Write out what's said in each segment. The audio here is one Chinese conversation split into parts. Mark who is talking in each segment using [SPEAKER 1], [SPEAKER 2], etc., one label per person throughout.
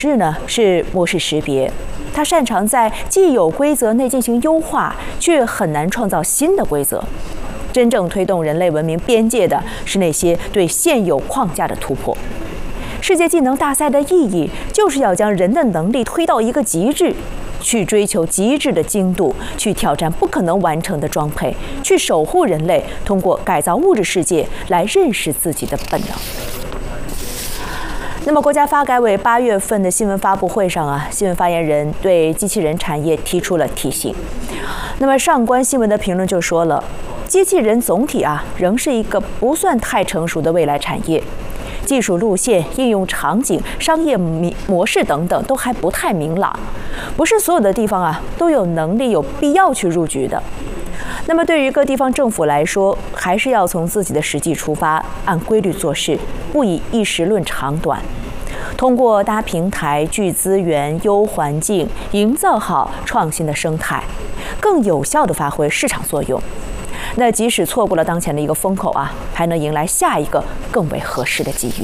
[SPEAKER 1] 是呢是模式识别，它擅长在既有规则内进行优化，却很难创造新的规则。真正推动人类文明边界的是那些对现有框架的突破。世界技能大赛的意义，就是要将人的能力推到一个极致，去追求极致的精度，去挑战不可能完成的装配，去守护人类通过改造物质世界来认识自己的本能。那么，国家发改委8月份的新闻发布会上新闻发言人对机器人产业提出了提醒。那么，上官新闻的评论就说了，机器人总体仍是一个不算太成熟的未来产业，技术路线、应用场景、商业模式等等都还不太明朗，不是所有的地方都有能力、有必要去入局的。那么，对于各地方政府来说，还是要从自己的实际出发，按规律做事，不以一时论长短。通过搭平台、聚资源、优环境，营造好创新的生态，更有效地发挥市场作用。那即使错过了当前的一个风口还能迎来下一个更为合适的机遇。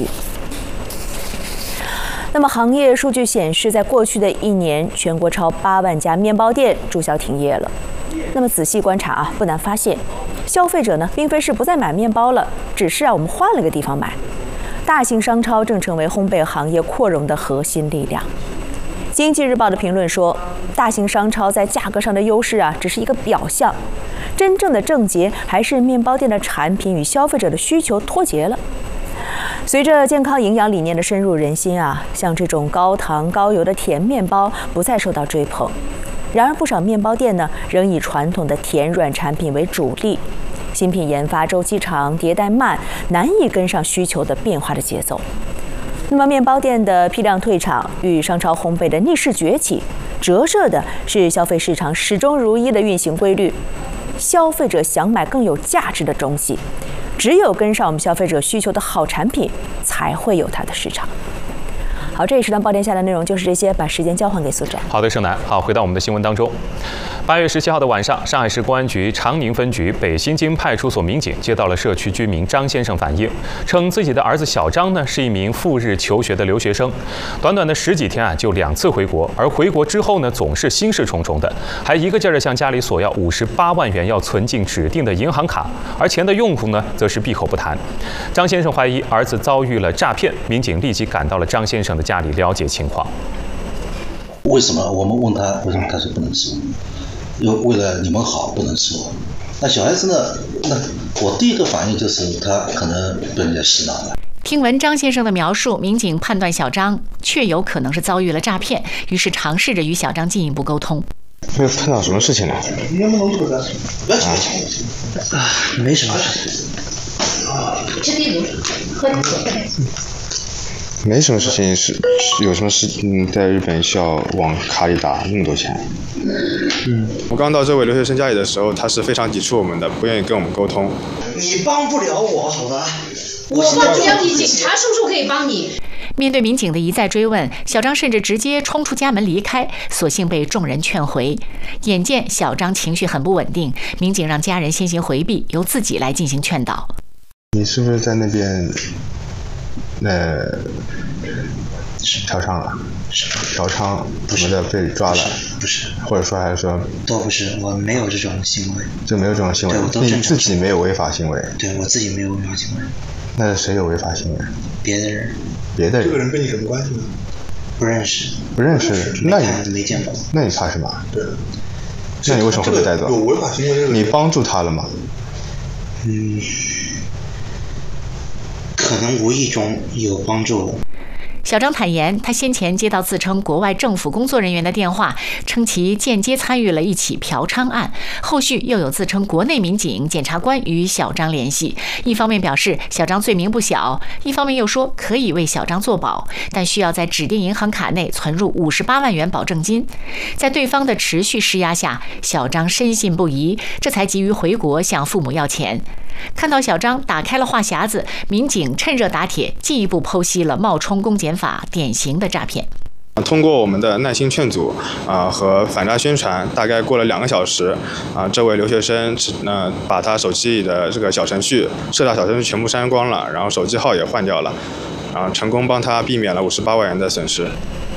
[SPEAKER 1] 那么，行业数据显示，在过去的1年，全国超8万家面包店注销停业了。那么仔细观察不难发现，消费者呢并非是不再买面包了，只是我们换了个地方买。大型商超正成为烘焙行业扩容的核心力量。经济日报的评论说，大型商超在价格上的优势只是一个表象，真正的症结还是面包店的产品与消费者的需求脱节了。随着健康营养理念的深入人心像这种高糖高油的甜面包不再受到追捧。然而，不少面包店呢仍以传统的甜软产品为主力，新品研发周期长、迭代慢，难以跟上需求的变化的节奏。那么，面包店的批量退场与商超烘焙的逆势崛起，折射的是消费市场始终如一的运行规律。消费者想买更有价值的东西，只有跟上我们消费者需求的好产品，才会有它的市场。好，这一时段爆点下的内容就是这些，把时间交还给苏展。
[SPEAKER 2] 好的，盛楠。好，回到我们的新闻当中。8月17号的晚上，上海市公安局长宁分局北新泾派出所民警接到了社区居民张先生反映，称自己的儿子小张呢是一名赴日求学的留学生，短短的10几天就2次回国，而回国之后呢总是心事重重的，还一个劲儿的向家里索要58万元要存进指定的银行卡，而钱的用途呢则是闭口不谈。张先生怀疑儿子遭遇了诈骗，民警立即赶到了张先生的家里了解情况。
[SPEAKER 3] 为什么？我们问他为什么，他说不能吃，为了你们好不能吃我。那小孩子呢？那我第一个反应就是他可能被人家洗脑了。
[SPEAKER 4] 听闻张先生的描述，民警判断小张确有可能是遭遇了诈骗，于是尝试着与小张进一步沟通。
[SPEAKER 5] 没有碰到什么事情呢？
[SPEAKER 3] 没什么事情。
[SPEAKER 6] 吃地图，喝点水。
[SPEAKER 5] 没什么事情，是有什么事？在日本需要往卡里打那么多钱。
[SPEAKER 7] 我刚到这位留学生家里的时候，他是非常抵触我们的，不愿意跟我们沟通。
[SPEAKER 3] 你帮不了我，好吧？
[SPEAKER 6] 我帮不了你，警察叔叔可以帮你。
[SPEAKER 4] 面对民警的一再追问，小张甚至直接冲出家门离开，所幸被众人劝回。眼见小张情绪很不稳定，民警让家人先行回避，由自己来进行劝导。
[SPEAKER 5] 你是不是在那边嫖娼了？嫖娼什么的被抓了？
[SPEAKER 3] 不是，
[SPEAKER 5] 或者说还是说
[SPEAKER 3] 都不是，我没有这种行为。
[SPEAKER 5] 就没有这种行为？你自己没有违法行为？
[SPEAKER 3] 对，我自己没有违法行为。
[SPEAKER 5] 那是谁有违法行为？
[SPEAKER 3] 别的人。
[SPEAKER 5] 别的人？
[SPEAKER 7] 这个人跟你什么关系呢？
[SPEAKER 3] 不认识。
[SPEAKER 5] 不认识？那你
[SPEAKER 3] 没见过？
[SPEAKER 5] 那你怕什么？
[SPEAKER 7] 对。
[SPEAKER 5] 那你为什么会被带走？
[SPEAKER 7] 有违法行为？
[SPEAKER 5] 你帮助他了吗？
[SPEAKER 3] 可能无意中有帮助了。
[SPEAKER 4] 小张坦言，他先前接到自称国外政府工作人员的电话，称其间接参与了一起嫖娼案。后续又有自称国内民警、检察官与小张联系，一方面表示小张罪名不小，一方面又说可以为小张做保，但需要在指定银行卡内存入58万元保证金。在对方的持续施压下，小张深信不疑，这才急于回国向父母要钱。看到小张打开了话匣子，民警趁热打铁，进一步剖析了冒充公检法典型的诈骗。
[SPEAKER 7] 通过我们的耐心劝阻和反诈宣传，大概过了2个小时这位留学生把他手机里的这个小程序设套小程序全部删光了，然后手机号也换掉了，成功帮他避免了58万元的损失。